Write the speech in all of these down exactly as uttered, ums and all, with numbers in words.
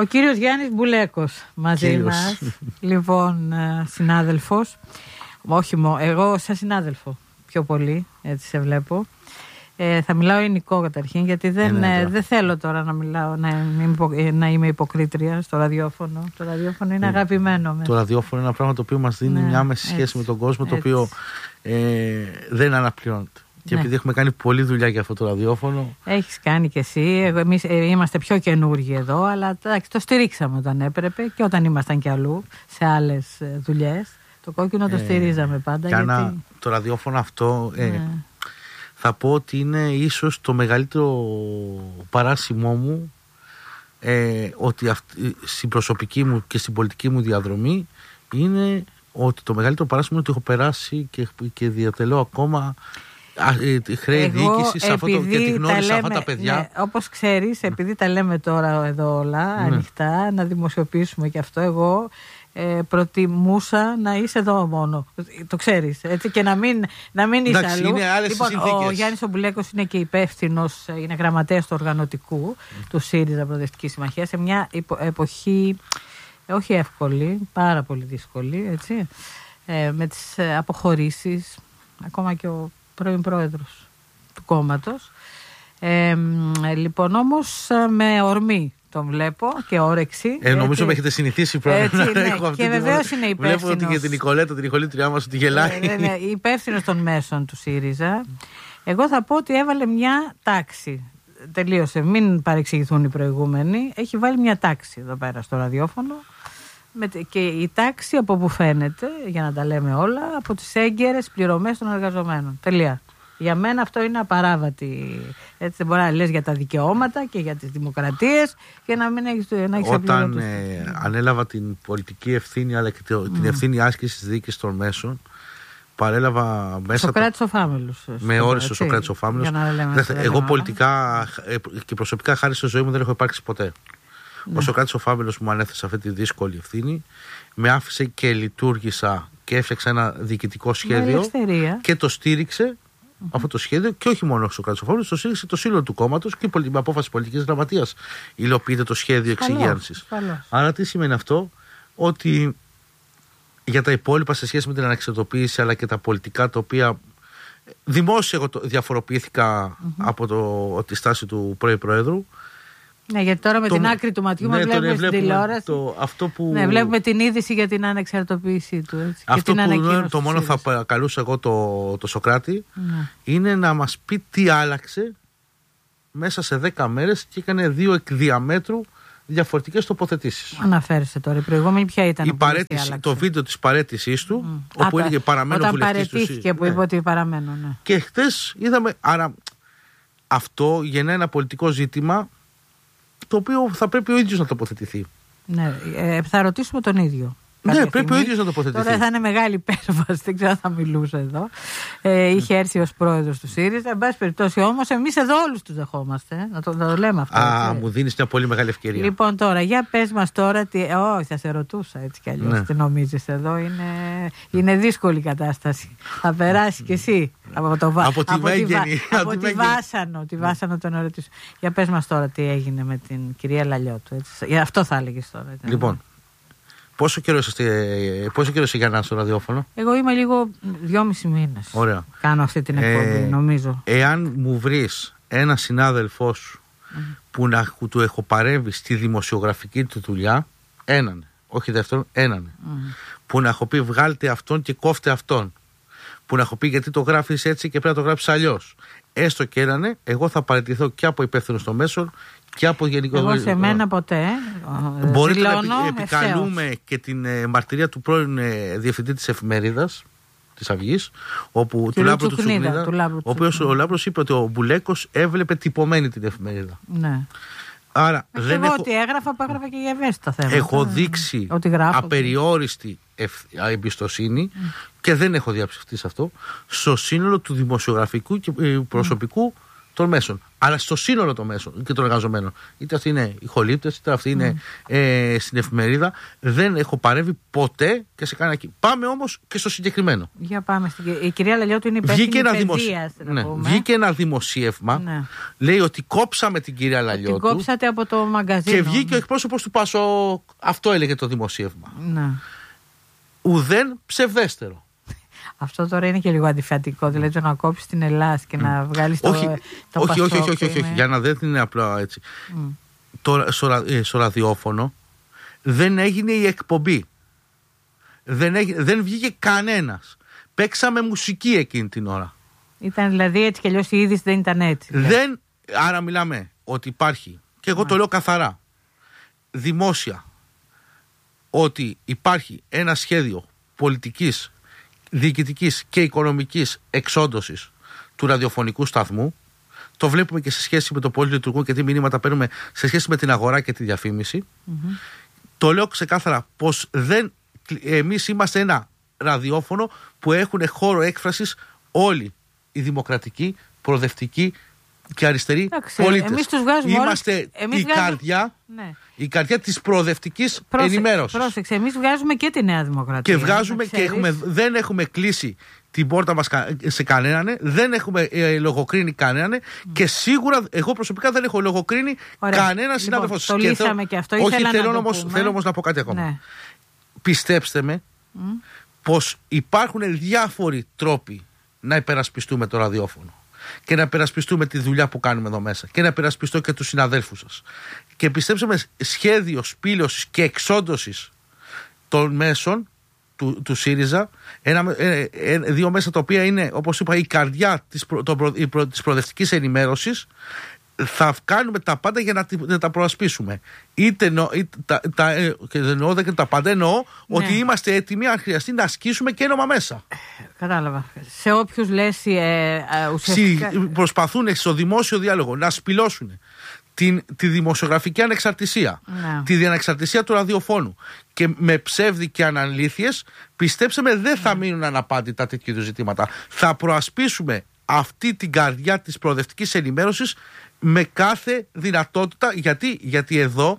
Ο κύριος Γιάννης Μπουλέκος μαζί κύριος. μας. Λοιπόν, συνάδελφος. Όχι μόνο, εγώ σαν συνάδελφο πιο πολύ, έτσι σε βλέπω. Ε, θα μιλάω ελληνικό καταρχήν, γιατί δεν, ναι, ναι, δεν θέλω τώρα να μιλάω, να είμαι, υπο, να είμαι υποκρίτρια στο ραδιόφωνο. Το ραδιόφωνο είναι αγαπημένο. Με. Το ραδιόφωνο είναι ένα πράγμα το οποίο μας δίνει, ναι, μια άμεση σχέση έτσι, με τον κόσμο, το έτσι. οποίο ε, δεν αναπληρώνεται. Και ναι. επειδή έχουμε κάνει πολλή δουλειά για αυτό το ραδιόφωνο. Έχεις κάνει κι εσύ. Εμείς ε, είμαστε πιο καινούργοι εδώ, αλλά τάξη, το στηρίξαμε όταν έπρεπε και όταν ήμασταν κι αλλού σε άλλες δουλειές. Το κόκκινο το στηρίζαμε πάντα. Και γιατί... ανα, το ραδιόφωνο αυτό ε, ναι. θα πω ότι είναι ίσως το μεγαλύτερο παράσημό μου, ε, ότι αυτή, στην προσωπική μου και στην πολιτική μου διαδρομή είναι ότι το μεγαλύτερο παράσημο είναι ότι έχω περάσει και, και διατελώ ακόμα χρέη διοίκηση σε αυτό το, και τη γνώρισα λέμε, αυτά τα παιδιά. Ναι, όπως ξέρεις, επειδή τα λέμε τώρα εδώ όλα ναι. ανοιχτά, να δημοσιοποιήσουμε και αυτό, εγώ ε, προτιμούσα να είσαι εδώ μόνο. Το ξέρεις, έτσι, και να μην, να μην είσαι αλλού. Είναι άλλες λοιπόν, συνθήκες. Ο Γιάννης ο Μπουλέκος είναι και υπεύθυνος, είναι γραμματέας του οργανωτικού mm. του ΣΥΡΙΖΑ Προοδευτική Συμμαχία σε μια υπο, εποχή όχι εύκολη, πάρα πολύ δύσκολη, έτσι, ε, με τις αποχωρήσεις, ακόμα και ο πρώην πρόεδρος του κόμματος. Ε, λοιπόν, όμως με ορμή τον βλέπω και όρεξη. Ε, νομίζω με έχετε συνηθίσει πρόεδρο. Ναι, και βεβαίως είναι υπεύθυνος. Βλέπω ότι και την Νικολέτα, την Νικολήτριά μας, ότι γελάει. Ε, ναι, υπεύθυνος των μέσων του ΣΥΡΙΖΑ. Εγώ θα πω ότι έβαλε μια τάξη. Τελείωσε, μην παρεξηγηθούν οι προηγούμενοι. Έχει βάλει μια τάξη εδώ πέρα στο ραδιόφωνο. Και η τάξη από που φαίνεται, για να τα λέμε όλα, από τις έγκαιρες πληρωμές των εργαζομένων. Τελεία. Για μένα αυτό είναι απαράβατη. Έτσι δεν μπορεί να λες για τα δικαιώματα και για τις δημοκρατίες και να μην έχεις, να έχεις Όταν ε, ανέλαβα την πολιτική ευθύνη αλλά και mm. την ευθύνη άσκησης της διοίκησης των μέσων, παρέλαβα μέσα. Σοκράτης ο Φάμελος. Με όρεσε ο Σοκράτης ο Φάμελος. Εγώ πολιτικά και προσωπικά, χάρη στη ζωή μου, δεν έχω υπάρξει ποτέ. Ναι. Ο Σοκράτης ο Φάμελος μου ανέθεσε αυτή τη δύσκολη ευθύνη, με άφησε και λειτουργήσα και έφτιαξα ένα διοικητικό σχέδιο και το στήριξε mm-hmm. αυτό το σχέδιο, και όχι μόνο ο Σοκράτης ο Φάμελος, το στήριξε το σύνολο του κόμματος και με απόφαση πολιτικής γραμματείας υλοποιείται το σχέδιο εξυγίανσης. Άρα τι σημαίνει αυτό? Ότι για τα υπόλοιπα σε σχέση με την αναξιωτοποίηση αλλά και τα πολιτικά, τα οποία δημόσια εγώ διαφοροποιήθηκα mm-hmm. από το, τη στάση του πρώην Προέδρου. Ναι, γιατί τώρα με το, την άκρη του ματιού ναι, μας βλέπουμε στην τηλεόραση. Το, αυτό που... Ναι, βλέπουμε την είδηση για την ανεξαρτοποίησή του. Έτσι, αυτό και την που το μόνο θα παρακαλούσα εγώ το, το Σοκράτη ναι. είναι να μας πει τι άλλαξε μέσα σε δέκα μέρες και έκανε δύο εκ διαμέτρου διαφορετικές τοποθετήσεις. Αναφέρεστε τώρα. Η προηγούμενη ποια ήταν? Η παρέτηση, το βίντεο της παρέτησής του, mm. όπου έλεγε παραμένω βουλευτής του. Όταν παρετήθηκε που ναι. είπε ότι παραμένω. Ναι. Και χτες είδαμε. Άρα αυτό γεννά ένα πολιτικό ζήτημα, το οποίο θα πρέπει ο ίδιος να τοποθετηθεί. Ναι, ε, θα ρωτήσουμε τον ίδιο. Ναι, πρέπει στιγμή. ο ίδιος να τοποθετηθεί. Τώρα θα είναι μεγάλη υπέρβαση, δεν ξέρω αν θα μιλούσα εδώ. Ε, είχε έρθει ως πρόεδρος του ΣΥΡΙΖΑ. Εν πάση περιπτώσει όμως, εμείς εδώ όλους τους δεχόμαστε. Να το, να το λέμε αυτό. Α, έτσι. Μου δίνεις μια πολύ μεγάλη ευκαιρία. Λοιπόν, τώρα, για πες μας τώρα. Τι... Όχι, θα σε ρωτούσα έτσι κι αλλιώς. Ναι. Τι νομίζεις εδώ? Είναι, είναι δύσκολη η κατάσταση. Θα περάσει κι εσύ από, το... από τη, από τη, βα... από από τη Βάσανο. Τη Βάσανο τον ερωτήσω. Για πες μας τώρα τι έγινε με την κυρία Λαλιώτου. Έτσι. Αυτό θα έλεγες τώρα. Έτσι. Λοιπόν. Πόσο καιρό είστε, πόσο καιρό είσαι για να στο ραδιόφωνο? Εγώ είμαι λίγο δυόμισι μήνες. Ωραία. Κάνω αυτή την εκπομπή, ε, νομίζω. Εάν μου βρεις ένα συνάδελφό σου mm. που να του έχω παρέμβει στη δημοσιογραφική του δουλειά, έναν, όχι δεύτερον, έναν, mm. που να έχω πει βγάλτε αυτόν και κόφτε αυτόν, που να έχω πει γιατί το γράφεις έτσι και πρέπει να το γράψεις αλλιώς, έστω και έναν, εγώ θα παραιτηθώ και από υπεύθυνος των μέσων και από γενικό. Εγώ σε μένα ποτέ. Μπορείτε δηλώνω, να επι, επικαλούμε ευθέως. Και την ε, μαρτυρία του πρώην ε, διευθυντή της εφημερίδας της Αυγής, όπου του Λάμπρου του Τσουκνίδα, ο οποίος ο Λάμπρος είπε ότι ο Μπουλέκος έβλεπε τυπωμένη την εφημερίδα. Ναι. Άρα Έχω δεν εγώ έχω... ότι έγραφα που έγραφα και για ευαίσθητα θέματα. Έχω δείξει απεριόριστη ευ... εμπιστοσύνη mm. και δεν έχω διαψευστεί σε αυτό στο σύνολο του δημοσιογραφικού και προσωπικού mm. των μέσων, αλλά στο σύνολο των μέσων και των εργαζομένων. Είτε αυτοί είναι οι χολύπτες, είτε αυτοί είναι mm. ε, στην εφημερίδα. Δεν έχω παρέμβει ποτέ και σε κανένα. Πάμε όμως και στο συγκεκριμένο. Για πάμε στην... Η κυρία Λαλιώτου είναι υπεύθυνη παιδείας. Ναι. Βγήκε ένα δημοσίευμα, ναι. λέει ότι κόψαμε την κυρία Λαλιώτου. Την κόψατε από το μαγκαζίνο. Και βγήκε ο εκπρόσωπος του Πασόκ. Αυτό έλεγε το δημοσίευμα. Ναι. Ουδέν ψευδέστερο. Αυτό τώρα είναι και λίγο αντιφατικό. Δηλαδή το να κόψει την Ελλάδα και mm. να βγάλει το, όχι, το όχι, Πασόκ. Όχι, όχι, όχι, όχι, είναι... όχι. Για να δεν είναι απλά έτσι. Mm. Το, στο, στο ραδιόφωνο δεν έγινε η εκπομπή. Δεν, έγινε, δεν βγήκε κανένας. Παίξαμε μουσική εκείνη την ώρα. Ήταν δηλαδή έτσι κι αλλιώς η είδηση δεν ήταν έτσι. Δηλαδή. Δεν, άρα μιλάμε ότι υπάρχει, και εγώ mm. το λέω καθαρά, δημόσια, ότι υπάρχει ένα σχέδιο πολιτικής, διοικητικής και οικονομικής εξόντωσης του ραδιοφωνικού σταθμού. Το βλέπουμε και σε σχέση με το πώς λειτουργούν και τι μηνύματα παίρνουμε σε σχέση με την αγορά και τη διαφήμιση. Mm-hmm. Το λέω ξεκάθαρα πως δεν, εμείς είμαστε ένα ραδιόφωνο που έχουν χώρο έκφρασης όλοι οι δημοκρατικοί, προοδευτικοί και αριστεροί πολίτες. Εμείς τους βγάζουμε Είμαστε όλους, εμείς η, βγάζουμε... καρδιά, ναι. η καρδιά της προοδευτικής Πρόσεξε, ενημέρωσης. Πρόσεξε, εμείς βγάζουμε και τη Νέα Δημοκρατία. Και βγάζουμε και έχουμε, δεν έχουμε κλείσει την πόρτα μας σε κανέναν, δεν έχουμε ε, λογοκρίνει κανέναν mm. και σίγουρα εγώ προσωπικά δεν έχω λογοκρίνει κανένα συνάδελφο. Λοιπόν, το λύσαμε και αυτό. Όχι, θέλω να όμως, θέλω όμως να πω κάτι ακόμα. Ναι. Πιστέψτε με mm. πως υπάρχουν διάφοροι τρόποι να υπερασπιστούμε το ραδιόφωνο και να υπερασπιστούμε τη δουλειά που κάνουμε εδώ μέσα και να υπερασπιστώ και τους συναδέλφους σας. Και πιστέψτε με, σχέδιο σπήλωσης και εξόντωσης των μέσων του, του ΣΥΡΙΖΑ, ένα, ε, ε, δύο μέσα τα οποία είναι, όπως είπα, η καρδιά της, προ, το, προ, προ, της προοδευτικής ενημέρωσης, θα κάνουμε τα πάντα για να, να τα προασπίσουμε. Είτε, νο, είτε τα, τα, ε, και δεν εννοώ δεν τα πάντα, εννοώ ναι. ότι είμαστε έτοιμοι αν χρειαστεί να ασκήσουμε και ένομα μέσα. Κατάλαβα. Σε όποιους λες ε, ε, ουσιαστικά... Προσπαθούν στο δημόσιο διάλογο να σπηλώσουν την, τη δημοσιογραφική ανεξαρτησία, ναι. τη διανεξαρτησία του ραδιοφώνου και με ψεύδι και αναλήθειες, πιστέψτε με, δεν θα μείνουν αναπάντητα τέτοιου είδους ζητήματα. Θα προασπίσουμε αυτή την καρδιά της προοδευτικής ενημέρωσης με κάθε δυνατότητα. Γιατί, γιατί εδώ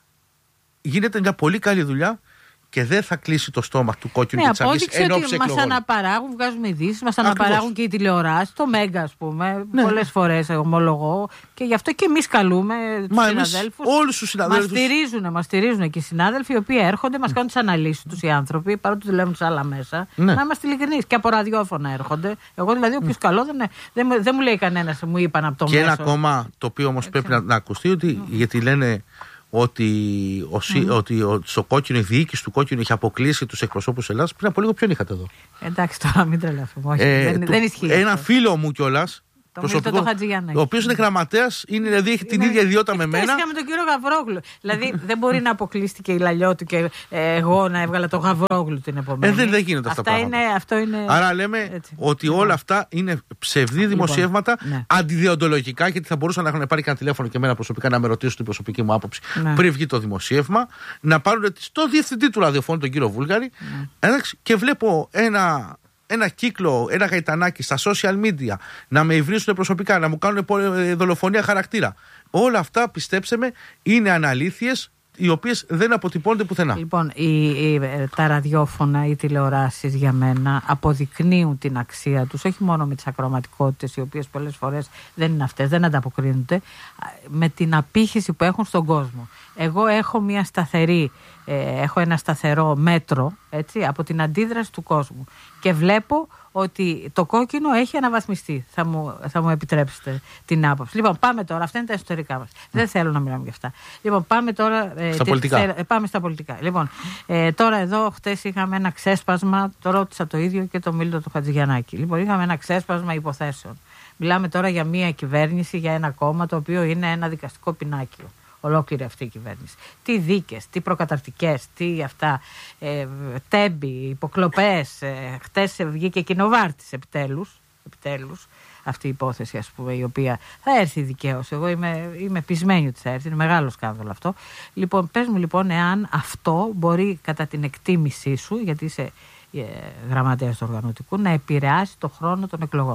γίνεται μια πολύ καλή δουλειά και δεν θα κλείσει το στόμα του κόκκινου ναι, και της αυγής εν ώψη εκλογών. Μας αναπαράγουν, βγάζουμε ειδήσεις, μας αναπαράγουν και οι τηλεοράσεις, το Μέγκα ας πούμε, ναι. πολλές φορές ομολογώ και γι' αυτό και εμείς καλούμε τους συναδέλφους. Όλους τους συναδέλφους. Μας στηρίζουν, μας στηρίζουν και οι συνάδελφοι οι οποίοι έρχονται, μας κάνουν τις αναλύσεις τους οι άνθρωποι, παρότι δουλεύουν σε άλλα μέσα. Ναι. Να είμαστε ειλικρινείς. Και από ραδιόφωνα έρχονται. Εγώ δηλαδή, όποιος mm. καλό δεν, δεν, δεν μου λέει κανένας, μου είπαν από το και μέσο. Και ένα ακόμα το οποίο όμως πρέπει να, να ακουστεί, ότι, mm. γιατί λένε. Ότι, ο, mm. ότι ο, στο κόκκινο, η διοίκηση του κόκκινου είχε αποκλείσει τους εκπροσώπους Ελλάδας. Πριν από λίγο ποιον είχατε εδώ? Εντάξει, τώρα μην τρελαθούμε. Ε, δεν, δεν ισχύει. Ένα αυτό. Φίλο μου κιόλας. Το ο οποίος είναι γραμματέας, είναι, δηλαδή έχει την ίδια ιδιότητα με μένα. με τον κύριο Γαβρόγλου. Δηλαδή δεν μπορεί να αποκλείστηκε η Λαλιώτου και ε, εγώ να έβγαλα τον Γαβρόγλου την επομένη. Ε, δεν, δεν γίνεται αυτά τα πράγματα. Είναι, αυτό είναι... Άρα λέμε έτσι. Ότι λοιπόν. όλα αυτά είναι ψευδή λοιπόν. δημοσιεύματα, ναι. αντιδιοντολογικά, γιατί θα μπορούσαν να έχουν πάρει κανένα τηλέφωνο και εμένα προσωπικά να με ρωτήσουν την προσωπική μου άποψη ναι. πριν βγει το δημοσίευμα, να πάρουν το διευθυντή του ραδιοφώνου, τον κύριο Βούλγαρη, ναι. και βλέπω ένα. Ένα κύκλο, ένα γαϊτανάκι στα social media, να με υβρίσουν προσωπικά, να μου κάνουν δολοφονία χαρακτήρα. Όλα αυτά, πιστέψτε με, είναι αναλήθειες οι οποίες δεν αποτυπώνται πουθενά. Λοιπόν, οι, οι, τα ραδιόφωνα, οι τηλεοράσεις για μένα αποδεικνύουν την αξία τους, όχι μόνο με τις ακροματικότητες, οι οποίες πολλές φορές δεν είναι αυτές, δεν ανταποκρίνονται, με την απήχηση που έχουν στον κόσμο. Εγώ έχω μια σταθερή, ε, έχω ένα σταθερό μέτρο, έτσι, από την αντίδραση του κόσμου και βλέπω ότι το κόκκινο έχει αναβαθμιστεί. Θα μου, θα μου επιτρέψετε την άποψη. Λοιπόν, πάμε τώρα. Αυτά είναι τα ιστορικά μας. Mm. Δεν θέλω να μιλάμε για αυτά. Λοιπόν, πάμε τώρα. Ε, στα πολιτικά. Ε, πάμε στα πολιτικά. Λοιπόν, ε, τώρα εδώ χτες είχαμε ένα ξέσπασμα. Το ρώτησα το ίδιο και το Μίλτο του Χατζηγιαννάκη. Λοιπόν, είχαμε ένα ξέσπασμα υποθέσεων. Μιλάμε τώρα για μια κυβέρνηση, για ένα κόμμα το οποίο είναι ένα δικαστικό πινάκιο. Ολόκληρη αυτή η κυβέρνηση. Τι δίκες, τι προκαταρτικές, τι αυτά, ε, τέμπη, υποκλοπές. Ε, χτες βγήκε κοινοβάρτης επιτέλους, επιτέλους αυτή η υπόθεση, ας πούμε, η οποία θα έρθει δικαίως. Εγώ είμαι, είμαι πεισμένη ότι θα έρθει, είναι μεγάλο σκάνδαλο αυτό. Λοιπόν, πες μου λοιπόν εάν αυτό μπορεί κατά την εκτίμησή σου, γιατί είσαι ε, γραμματέας του οργανωτικού, να επηρεάσει το χρόνο των εκλογών.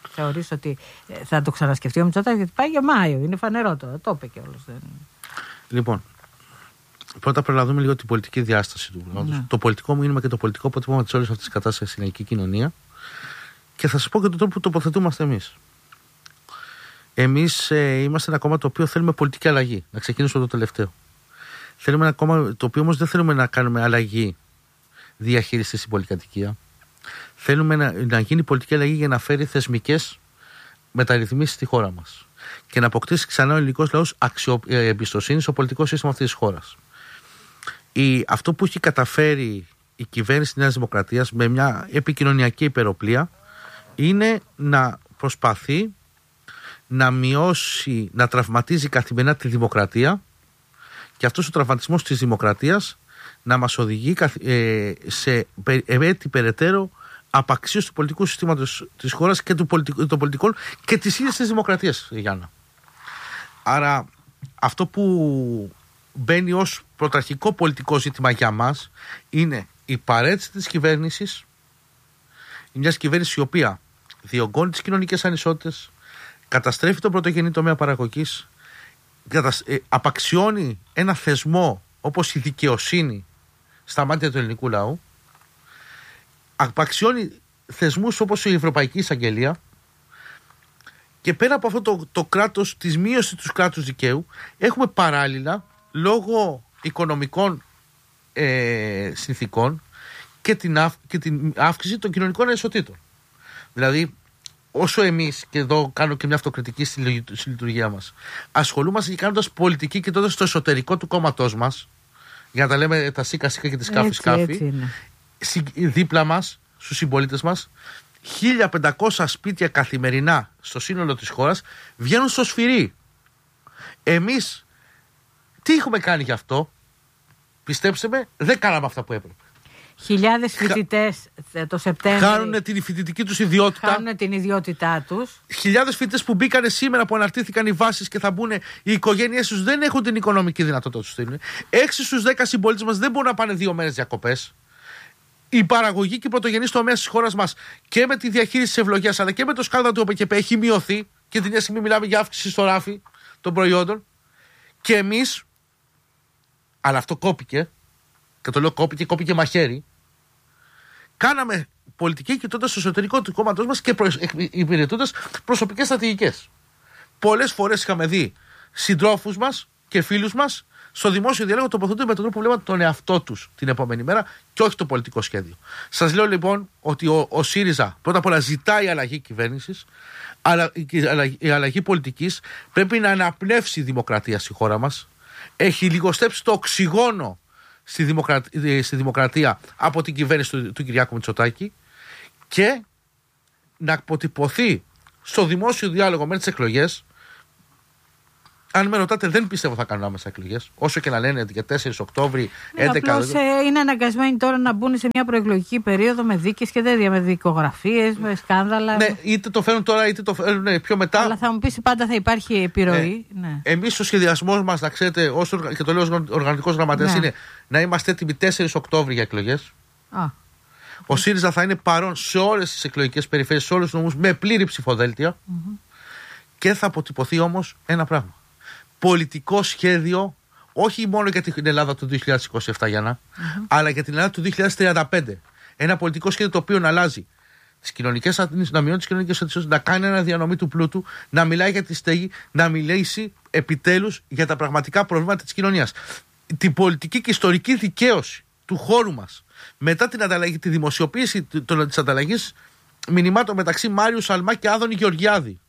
θεωρείς ότι θα το ξανασκεφτεί ο Μητσοτάκης? Γιατί πάει για Μάιο, είναι φανερό τώρα, το είπε κιόλας. Δεν... Λοιπόν, πρώτα πρέπει να δούμε λίγο την πολιτική διάσταση του πράγματος. Ναι. Το πολιτικό μήνυμα και το πολιτικό αποτύπωμα της όλης αυτής της κατάστασης στην ελληνική κοινωνία. Και θα σας πω και τον τρόπο που τοποθετούμαστε εμείς. Εμείς ε, είμαστε ένα κόμμα το οποίο θέλουμε πολιτική αλλαγή. Να ξεκινήσω το τελευταίο. Θέλουμε ένα κόμμα το οποίο όμως δεν θέλουμε να κάνουμε αλλαγή διαχείριση στην πολυκατοικία. Θέλουμε να, να γίνει πολιτική αλλαγή για να φέρει θεσμικές μεταρρυθμίσεις στη χώρα μας και να αποκτήσει ξανά ο ελληνικός λαός αξιο, ε, εμπιστοσύνη στο πολιτικό σύστημα αυτής της χώρας. Η, αυτό που έχει καταφέρει η κυβέρνηση της Νέας Δημοκρατίας με μια επικοινωνιακή υπεροπλία είναι να προσπαθεί να μειώσει, να τραυματίζει καθημερινά τη δημοκρατία, και αυτός ο τραυματισμός της δημοκρατίας να μας οδηγεί ε, σε έτη περαιτέρω απαξίωση του πολιτικού συστήματος της χώρας και του πολιτικού, των πολιτικών και της ίδιας της δημοκρατίας, Γιάννα. Άρα αυτό που μπαίνει ως πρωταρχικό πολιτικό ζήτημα για μας είναι η παρέτηση της κυβέρνησης, μιας κυβέρνησης η οποία διωγγώνει τις κοινωνικές ανισότητες, καταστρέφει τον πρωτογενή τομέα παραγωγής, απαξιώνει ένα θεσμό όπως η δικαιοσύνη στα μάτια του ελληνικού λαού, απαξιώνει θεσμούς όπως η Ευρωπαϊκή Εισαγγελία, και πέρα από αυτό το, το κράτος, της μείωσης του κράτους δικαίου, έχουμε παράλληλα λόγω οικονομικών ε, συνθήκων και την, αυ, και την αύξηση των κοινωνικών ανισοτήτων. Δηλαδή, όσο εμείς, και εδώ κάνω και μια αυτοκριτική στη, στη λειτουργία μας, ασχολούμαστε και κάνοντας πολιτική κοιτώντας στο εσωτερικό του κόμματός μας, για να τα λέμε τα σίκα σίκα και τη σκάφη σκάφη, δίπλα μας, στους συμπολίτες μας, χίλια πεντακόσια σπίτια καθημερινά στο σύνολο της χώρας βγαίνουν στο σφυρί. Εμείς τι έχουμε κάνει γι' αυτό? Πιστέψτε με, δεν κάναμε αυτά που έπρεπε. Χιλιάδες φοιτητές το Σεπτέμβριο χάνουν την φοιτητική τους ιδιότητα. Χάνουν την ιδιότητά τους. Χιλιάδες φοιτητές που μπήκαν σήμερα, που αναρτήθηκαν οι βάσεις και θα μπουν, οι οικογένειές τους δεν έχουν την οικονομική δυνατότητα να τους στείλουν. Έξι στους δέκα συμπολίτες μας δεν μπορούν να πάνε δύο μέρες διακοπές. Η παραγωγή και η πρωτογενής τομέα της χώρας μας και με τη διαχείριση της ευλογίας αλλά και με το σκάνδαλο του ΟΠΕΚΕΠΕ έχει μειωθεί, και την ίδια στιγμή μιλάμε για αύξηση στο ράφι των προϊόντων. Και εμείς, αλλά αυτό κόπηκε, και το λέω κόπηκε, κόπηκε μαχαίρι, κάναμε πολιτική κοιτώντας στο εσωτερικό του κόμματός μας και υπηρετώντας προσωπικές στρατηγικές. Πολλές φορές είχαμε δει συντρόφους μας και φίλους μας στο δημόσιο διάλογο τοποθετούνται με τον τρόπο που βλέπαν τον εαυτό τους την επόμενη μέρα και όχι το πολιτικό σχέδιο. Σας λέω λοιπόν ότι ο, ο ΣΥΡΙΖΑ πρώτα απ' όλα ζητάει αλλαγή κυβέρνησης, αλλά η αλλαγή, η αλλαγή πολιτικής πρέπει να αναπνεύσει η δημοκρατία στη χώρα μας. Έχει λιγοστέψει το οξυγόνο στη δημοκρατία, στη δημοκρατία από την κυβέρνηση του, του Κυριάκου Μητσοτάκη, και να αποτυπωθεί στο δημόσιο διάλογο με τις εκλογές. Αν με ρωτάτε, δεν πιστεύω θα κάνουν άμεσα εκλογές. Όσο και να λένε για τέσσερις Οκτώβρη, έντεκα. Απλώς ε, είναι αναγκασμένοι τώρα να μπουν σε μια προεκλογική περίοδο με δίκες και τέτοια, με δικογραφίες, με σκάνδαλα. Ναι, είτε το φέρουν τώρα, είτε το φέρουν ναι, πιο μετά. Αλλά θα μου πεις, πάντα θα υπάρχει επιρροή. Ε, ναι. Εμείς ο σχεδιασμός μας, να ξέρετε, όσο, και το λέω ως οργανωτικός γραμματέας, ναι, είναι να είμαστε έτοιμοι τέσσερις Οκτώβρη για εκλογές. Α. Ο ΣΥΡΙΖΑ θα είναι παρόν σε όλες τις εκλογικές περιφέρειες, σε όλους τους νομούς, με πλήρη ψηφοδέλτια. Mm-hmm. Και θα αποτυπωθεί όμως ένα πράγμα. Πολιτικό σχέδιο, όχι μόνο για την Ελλάδα του δύο χιλιάδες είκοσι επτά, Γιάννα, mm-hmm, αλλά για την Ελλάδα του δύο χιλιάδες τριάντα πέντε. Ένα πολιτικό σχέδιο το οποίο να αλλάζει τις κοινωνικές αδυναμίες, να μειώνει τις κοινωνικές αδυναμίες, να κάνει ένα διανομή του πλούτου, να μιλάει για τη στέγη, να μιλήσει επιτέλους για τα πραγματικά προβλήματα της κοινωνίας. Την πολιτική και ιστορική δικαίωση του χώρου μας μετά την ανταλλαγή, τη δημοσιοποίηση της ανταλλαγής μηνυμάτων μεταξύ Μάριου Σαλμά και Άδωνη Γεωργιάδη.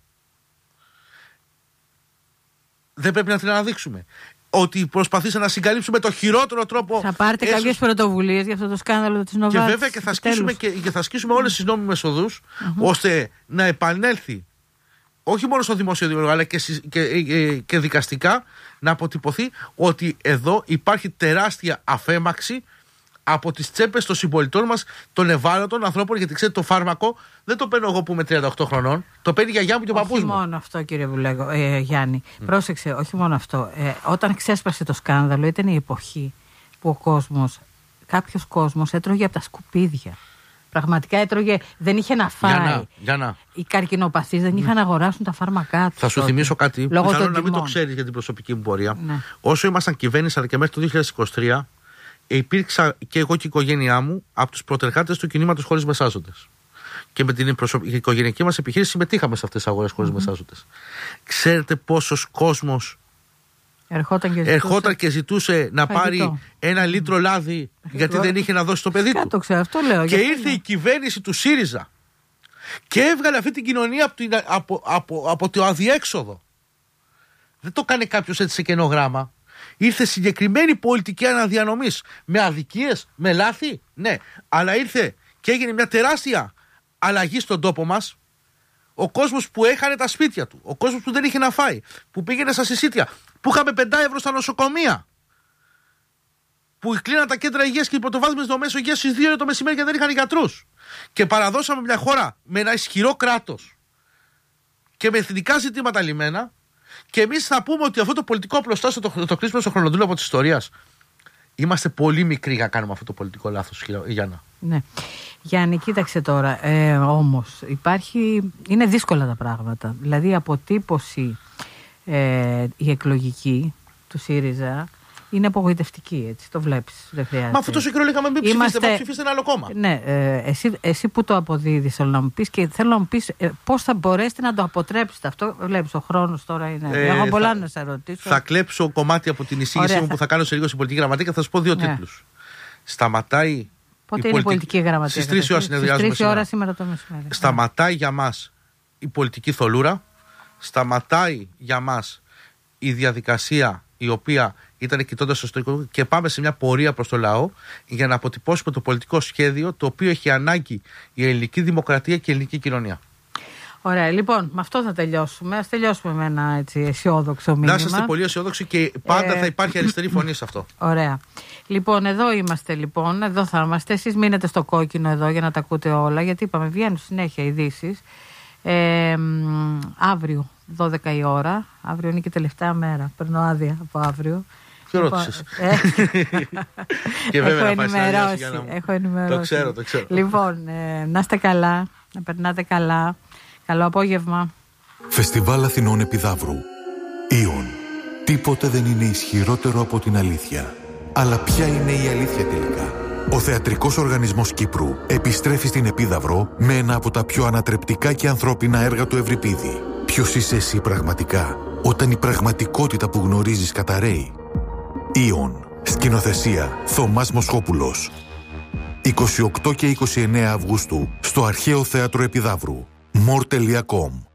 Δεν πρέπει να την αναδείξουμε. Ότι προσπαθήσαμε να συγκαλύψουμε το χειρότερο τρόπο. Θα πάρετε έσως... κάποιες πρωτοβουλίες για αυτό το σκάνδαλο της Νοβάρτης. Και βέβαια και θα ασκήσουμε, και, και θα ασκήσουμε όλες τις νόμιμες οδούς, mm-hmm, ώστε να επανέλθει όχι μόνο στο δημόσιο διάλογο αλλά και, και, και, και δικαστικά να αποτυπωθεί ότι εδώ υπάρχει τεράστια αφέμαξη από τις τσέπες των συμπολιτών μας, των ευάλωτων ανθρώπων, γιατί ξέρετε το φάρμακο δεν το παίρνω εγώ που είμαι τριάντα οκτώ χρονών, το παίρνει η γιαγιά μου και ο παππούς μου. Όχι μόνο αυτό, κύριε Βουλέγο, ε, Γιάννη. Mm. Πρόσεξε, όχι μόνο αυτό. Ε, όταν ξέσπασε το σκάνδαλο, ήταν η εποχή που ο κόσμος, κάποιος κόσμος έτρωγε από τα σκουπίδια. Πραγματικά έτρωγε, δεν είχε να φάει. Για να, για να. Οι καρκινοπαθείς δεν είχαν να αγοράσουν τα φάρμακά τους. Θα σου τότε θυμίσω κάτι, πιθανόν να μην το ξέρεις για την προσωπική μου πορεία. Ναι. Όσο ήμασταν κυβέρνηση, αλλά και μέχρι το δύο χιλιάδες είκοσι τρία, υπήρξα και εγώ και η οικογένειά μου από τους πρωτεργάτες του κινήματος χωρίς μεσάζοντες. Και με την προσω... η οικογενειακή μας επιχείρηση συμμετείχαμε σε αυτές τις αγορές χωρίς mm-hmm. μεσάζοντες. Ξέρετε πόσος κόσμος ερχόταν και ζητούσε, ερχόταν και ζητούσε να φαγητό. πάρει ένα λίτρο λάδι γιατί δεν είχε να δώσει το παιδί του. Το ξέρω, αυτό λέω, και ήρθε η κυβέρνηση του ΣΥΡΙΖΑ και έβγαλε αυτή την κοινωνία από, την, από, από, από το αδιέξοδο. Δεν το κάνει κάποιος έτσι σε κενό γράμμα. Ήρθε συγκεκριμένη πολιτική αναδιανομής με αδικίες, με λάθη, ναι, αλλά ήρθε και έγινε μια τεράστια αλλαγή στον τόπο μας. Ο κόσμος που έχανε τα σπίτια του, ο κόσμος που δεν είχε να φάει, που πήγαινε στα συσίτια, που είχαμε πέντε ευρώ στα νοσοκομεία, που κλείναν τα κέντρα υγείας και οι πρωτοβάθμιες δομές υγείας στις δύο το μεσημέρι και δεν είχαν γιατρούς. Και παραδώσαμε μια χώρα με ένα ισχυρό κράτος και με εθνικά ζητήματα λυμμένα. Και εμείς θα πούμε ότι αυτό το πολιτικό πλωστάσιο το, το κλείσουμε στο χρονοτούλαπο της ιστορίας. Είμαστε πολύ μικροί για να κάνουμε αυτό το πολιτικό λάθος, Γιάννα. Ναι. Γιάννη, κοίταξε τώρα. Ε, όμως, υπάρχει... είναι δύσκολα τα πράγματα. Δηλαδή, η αποτύπωση ε, η εκλογική του ΣΥΡΙΖΑ είναι απογοητευτική, έτσι. Το βλέπεις. Δεν χρειάζεται. Μα αυτό τόσο καιρό λέγαμε μην ψηφίσετε, Είμαστε... ψηφίσετε ένα άλλο κόμμα. Ναι, ε, εσύ, εσύ που το αποδίδεις, θέλω να μου πεις και θέλω να μου πεις ε, πώς θα μπορέσετε να το αποτρέψετε αυτό. Βλέπεις, ο χρόνος τώρα είναι. Ε, Έχω πολλά θα, να σε ρωτήσω. Θα κλέψω κομμάτι από την εισήγησή Ωραία, μου θα... που θα κάνω σε λίγο στην πολιτική γραμματεία και θα σας πω δύο ναι. τίτλους. Σταματάει. Πότε η είναι η πολιτική γραμματεία? Στις τρεις ώρα συνεδριάζουμε. Στις ώρα σήμερα το μεσημέρι. Σταματάει για μας η πολιτική θολούρα. Σταματάει για μας η διαδικασία η οποία ήταν κοιτώντας στο ιστορικό και πάμε σε μια πορεία προς το λαό για να αποτυπώσουμε το πολιτικό σχέδιο το οποίο έχει ανάγκη η ελληνική δημοκρατία και η ελληνική κοινωνία. Ωραία, λοιπόν, με αυτό θα τελειώσουμε. Ας τελειώσουμε με ένα έτσι αισιόδοξο μήνυμα. Να είστε πολύ αισιόδοξοι και πάντα ε... θα υπάρχει αριστερή φωνή σε αυτό. Ωραία. Λοιπόν, εδώ είμαστε λοιπόν, εδώ θα είμαστε. Εσείς μείνετε στο κόκκινο εδώ για να τα ακούτε όλα, γιατί είπαμε βγαίνουν συνέχεια ειδήσεις. Ε, αύριο, δώδεκα η ώρα. Αύριο είναι και η τελευταία μέρα. Παίρνω άδεια από αύριο. Ποιο ρώτησες? Και βέβαια έχω ενημερώσει, να μου... έχω ενημερώσει. Το ξέρω, το ξέρω. Λοιπόν, ε, να είστε καλά, να περνάτε καλά. Καλό απόγευμα. Φεστιβάλ Αθηνών Επιδαύρου. Ήον. Τίποτε δεν είναι ισχυρότερο από την αλήθεια. Αλλά ποια είναι η αλήθεια τελικά? Ο Θεατρικός Οργανισμός Κύπρου επιστρέφει στην Επίδαυρο με ένα από τα πιο ανατρεπτικά και ανθρώπινα έργα του Ευρυπίδη. Ποιος είσαι εσύ πραγματικά, όταν η πραγματικότητα που γνωρίζεις καταρρέει? Ήον. Σκηνοθεσία Θωμάς Μοσχόπουλος. είκοσι οκτώ και είκοσι εννέα Αυγούστου στο Αρχαίο Θέατρο Επιδαύρου. μορ τελεία κομ